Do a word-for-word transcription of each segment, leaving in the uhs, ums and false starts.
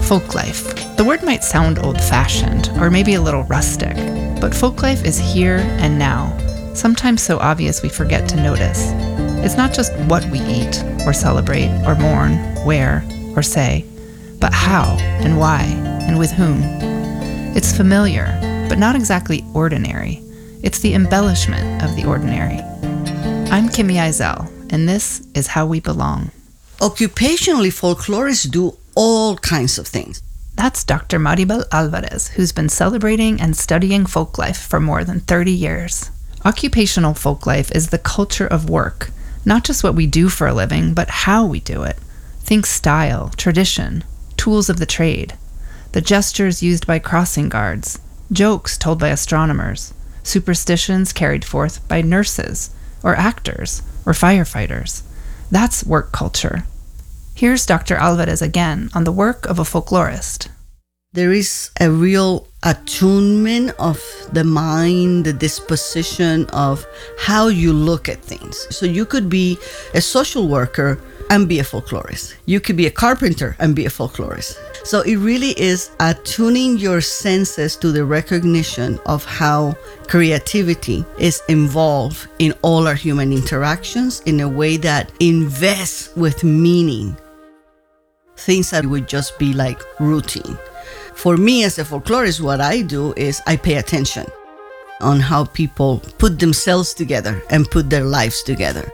Folklife. The word might sound old-fashioned, or maybe a little rustic, but folklife is here and now, sometimes so obvious we forget to notice. It's not just what we eat, or celebrate, or mourn, wear, or say, but how, and why, and with whom. It's familiar, but not exactly ordinary. It's the embellishment of the ordinary. I'm Kimmy Eisel, and this is How We Belong. Occupationally, folklorists do all kinds of things. That's Doctor Maribel Alvarez, who's been celebrating and studying folklife for more than thirty years. Occupational folklife is the culture of work, not just what we do for a living, but how we do it. Think style, tradition, tools of the trade, the gestures used by crossing guards, jokes told by astronomers, superstitions carried forth by nurses, or actors, or firefighters. That's work culture. Here's Doctor Alvarez again on the work of a folklorist. There is a real attunement of the mind, the disposition of how you look at things. So you could be a social worker and be a folklorist. You could be a carpenter and be a folklorist. So it really is attuning your senses to the recognition of how creativity is involved in all our human interactions in a way that invests with meaning. Things that would just be like routine. For me as a folklorist, what I do is I pay attention on how people put themselves together and put their lives together.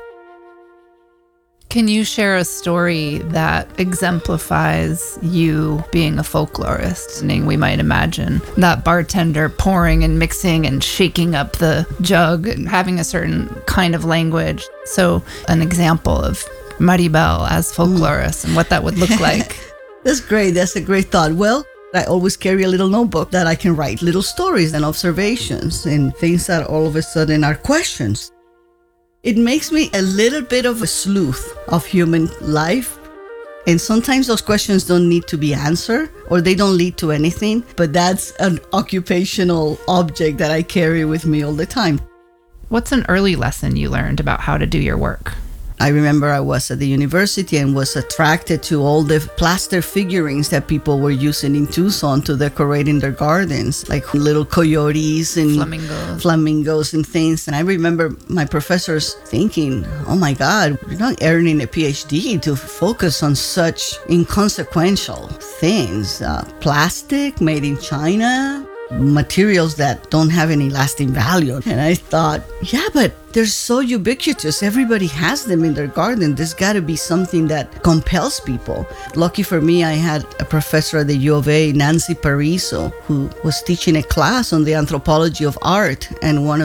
Can you share a story that exemplifies you being a folklorist? And we might imagine that bartender pouring and mixing and shaking up the jug and having a certain kind of language. So an example of Maribel as folklorist mm. and what that would look like. That's great. That's a great thought. Well, I always carry a little notebook that I can write little stories and observations and things that all of a sudden are questions. It makes me a little bit of a sleuth of human life. And sometimes those questions don't need to be answered or they don't lead to anything, but that's an occupational object that I carry with me all the time. What's an early lesson you learned about how to do your work? I remember I was at the university and was attracted to all the plaster figurines that people were using in Tucson to decorate in their gardens, like little coyotes and flamingos, flamingos and things. And I remember my professors thinking, oh my God, you're not earning a P H D to focus on such inconsequential things. Uh, plastic made in China, materials that don't have any lasting value. And I thought, yeah, but they're so ubiquitous. Everybody has them in their garden. There's got to be something that compels people. Lucky for me, I had a professor at the U of A, Nancy Pariso, who was teaching a class on the anthropology of art. And one of